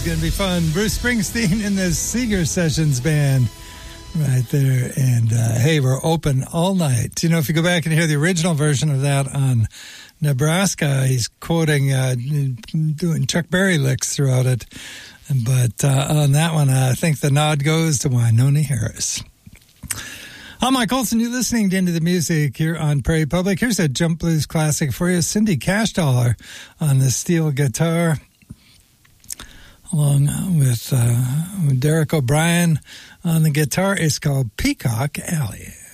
going to be fun. Bruce Springsteen in the Seeger Sessions Band right there. And, hey, we're open all night. You know, if you go back and hear the original version of that on Nebraska, he's quoting, doing Chuck Berry licks throughout it. But on that one, I think the nod goes to Wynonie Harris. I'm Mike Olson. You're listening to Into the Music here on Prairie Public. Here's a jump blues classic for you. Cindy Cashdollar on the steel guitar, along with Derek O'Brien on the guitar. It's called Peacock Alley.